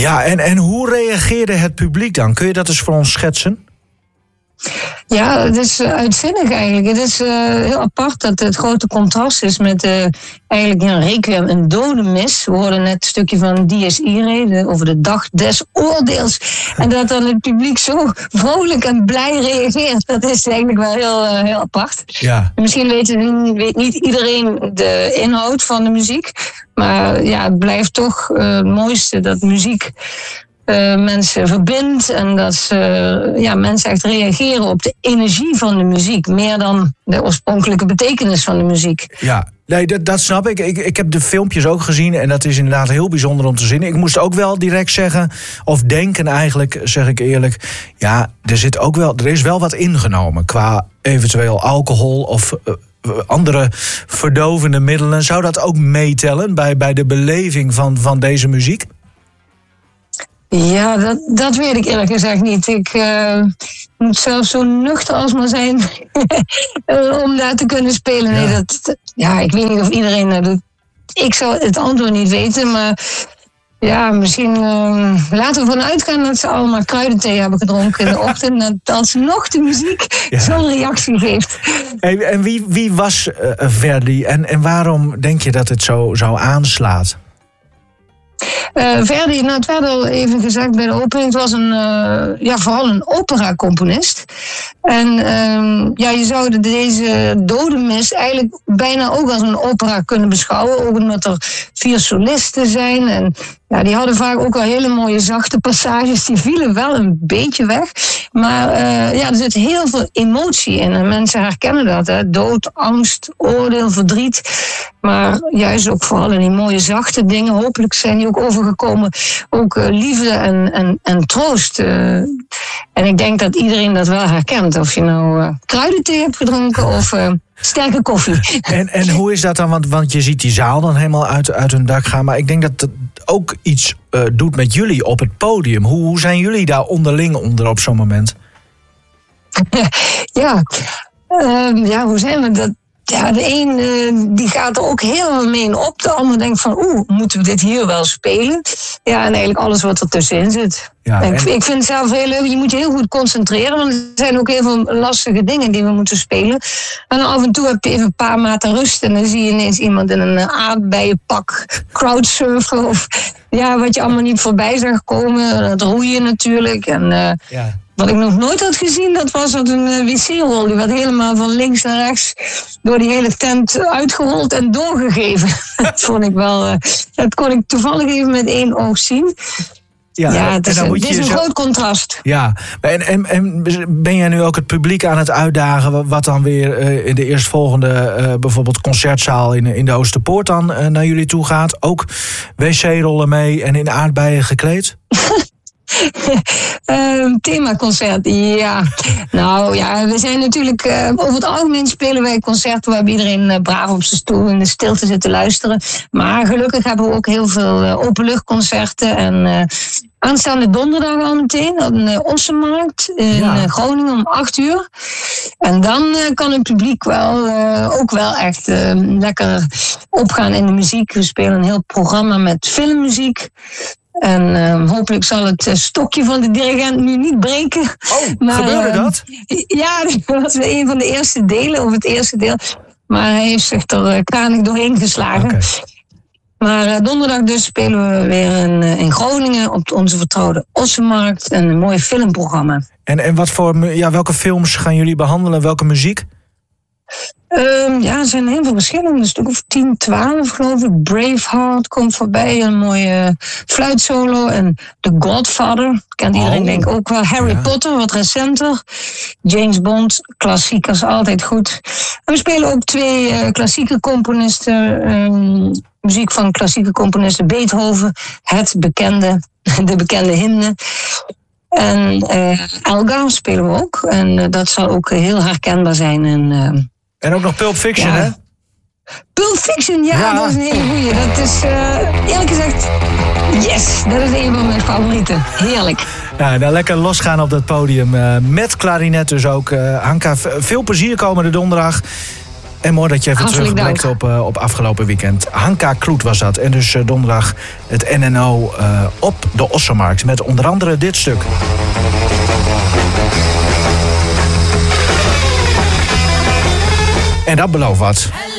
Ja, en hoe reageerde het publiek dan? Kun je dat eens voor ons schetsen? Ja, het is uitzinnig eigenlijk. Het is heel apart dat het grote contrast is met eigenlijk een requiem, een dodenmis. We hoorden net een stukje van Dies Irae, over de dag des oordeels. En dat dan het publiek zo vrolijk en blij reageert, dat is eigenlijk wel heel apart. Ja. Misschien weet niet iedereen de inhoud van de muziek. Maar ja, het blijft toch het mooiste dat muziek mensen verbindt en dat mensen echt reageren op de energie van de muziek, meer dan de oorspronkelijke betekenis van de muziek. Ja, nee, dat snap ik. Ik heb de filmpjes ook gezien en dat is inderdaad heel bijzonder om te zien. Ik moest ook wel direct zeggen, of denken eigenlijk, zeg ik eerlijk, ja, er is wel wat ingenomen qua eventueel alcohol of andere verdovende middelen. Zou dat ook meetellen bij de beleving van deze muziek? Ja, dat weet ik eerlijk gezegd niet. Ik moet zelfs zo nuchter als maar zijn om daar te kunnen spelen. Ja. Nee, ik weet niet of iedereen dat doet. Ik zou het antwoord niet weten, maar ja, misschien laten we ervan uitgaan dat ze allemaal kruidenthee hebben gedronken in de ochtend en dat alsnog de muziek zo'n reactie geeft. Hey, en wie was Verdi en waarom denk je dat het zo aanslaat? Verdi, het werd al even gezegd bij de opening, het was vooral een opera-componist. En je zou deze dodenmis eigenlijk bijna ook als een opera kunnen beschouwen, ook omdat er 4 solisten zijn. En ja, die hadden vaak ook wel hele mooie zachte passages, die vielen wel een beetje weg. Maar er zit heel veel emotie in en mensen herkennen dat. Hè? Dood, angst, oordeel, verdriet. Maar juist ook vooral in die mooie zachte dingen. Hopelijk zijn die ook overgekomen. Ook liefde en troost. En ik denk dat iedereen dat wel herkent. Of je nou kruidenthee hebt gedronken of sterke koffie. En hoe is dat dan? Want je ziet die zaal dan helemaal uit hun dak gaan. Maar ik denk dat het ook iets doet met jullie op het podium. Hoe zijn jullie daar onderling onder op zo'n moment? Hoe zijn we dat? Ja, de een die gaat er ook helemaal mee op. De ander denkt van, moeten we dit hier wel spelen? Ja, en eigenlijk alles wat er tussenin zit. Ja, ik vind het zelf heel leuk. Je moet je heel goed concentreren. Want er zijn ook heel veel lastige dingen die we moeten spelen. En dan af en toe heb je even een paar maanden rust. En dan zie je ineens iemand in een aardbeienpak crowdsurfen. Of wat je allemaal niet voorbij zag komen. Dat roeien natuurlijk. En wat ik nog nooit had gezien, dat was een wc-rol. Die werd helemaal van links naar rechts door die hele tent uitgerold en doorgegeven. Dat vond ik wel. Dat kon ik toevallig even met 1 oog zien. Het is een groot contrast. Ja, en ben jij nu ook het publiek aan het uitdagen, wat dan weer in de eerstvolgende bijvoorbeeld concertzaal in de Oosterpoort dan naar jullie toe gaat? Ook wc-rollen mee en in aardbeien gekleed? Themaconcert, ja. Nou ja, we zijn natuurlijk over het algemeen spelen wij concerten waar iedereen braaf op zijn stoel in de stilte zit te luisteren. Maar gelukkig hebben we ook heel veel openluchtconcerten en aanstaande donderdag al meteen op de Ossenmarkt in Groningen om 8:00. En dan kan het publiek ook wel echt lekker opgaan in de muziek. We spelen een heel programma met filmmuziek. En hopelijk zal het stokje van de dirigent nu niet breken. Maar, gebeurde dat? Ja, dat was een van de eerste delen, of het eerste deel. Maar hij heeft zich er kranig doorheen geslagen. Okay. Maar donderdag dus spelen we weer in Groningen op onze vertrouwde Ossenmarkt. En een mooi filmprogramma. En welke films gaan jullie behandelen? Welke muziek? Er zijn heel veel verschillende. Een stuk of 10, 12 geloof ik. Braveheart komt voorbij. Een mooie fluitsolo. En The Godfather. Kent iedereen denk ik ook wel. Harry Potter, wat recenter. James Bond, klassiekers, altijd goed. En we spelen ook 2 klassieke componisten. Muziek van klassieke componisten. Beethoven, de bekende hymne. En Elgar spelen we ook. En dat zal ook heel herkenbaar zijn. En ook nog Pulp Fiction, hè? Pulp Fiction, dat is een hele goeie. Dat is, eerlijk gezegd, yes, dat is een van mijn favorieten. Heerlijk. Ja, dan lekker losgaan op dat podium. Met klarinet dus ook. Hanka, veel plezier komende donderdag. En mooi dat je even terugblikt op afgelopen weekend. Hanka Kloet was dat. En dus donderdag het NNO op de Ossenmarkt. Met onder andere dit stuk. En dat belooft wat.